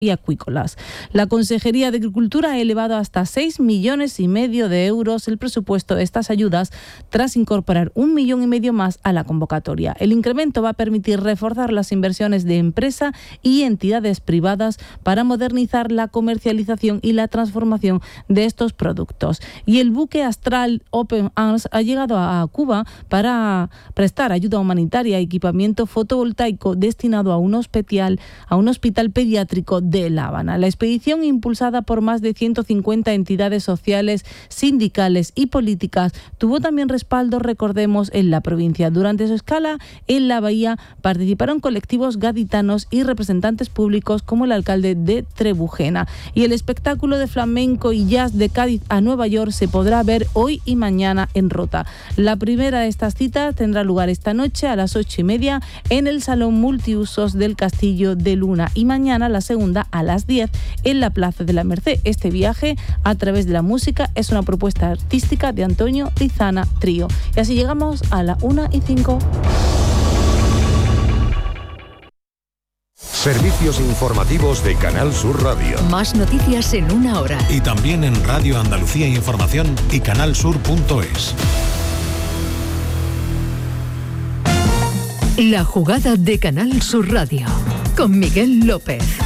y acuícolas. La Consejería de Agricultura ha elevado hasta 6,5 millones de euros el presupuesto de estas ayudas tras incorporar 1,5 millones más a la convocatoria. El incremento va a permitir reforzar las inversiones de empresa y entidades privadas para modernizar la comercialización y la transformación de estos productos. Y el buque Astral Open Arms ha llegado a Cuba para prestar ayuda humanitaria y equipamiento fotovoltaico destinado a un hospital pediátrico de La Habana. La expedición, impulsada por más de 150 entidades sociales, sindicales y políticas, tuvo también respaldo, recordemos, en la provincia. Durante su escala en la bahía participaron colectivos gaditanos y representantes públicos como el alcalde de Trebujena. Y el espectáculo de flamenco y jazz de Cádiz a Nueva York se podrá ver hoy y mañana en Rota. La primera de estas citas tendrá lugar esta noche a las 8:30 en el Salón Multiusos del Castillo de Luna y mañana la segunda a las 10 en la Plaza de la Merced. Este viaje a través de la música es una propuesta artística de Antonio Lizana Trío. Y así llegamos a la 1:05. Servicios informativos de Canal Sur Radio. Más noticias en una hora. Y también en Radio Andalucía Información y canalsur.es. La jugada de Canal Sur Radio con Miguel López.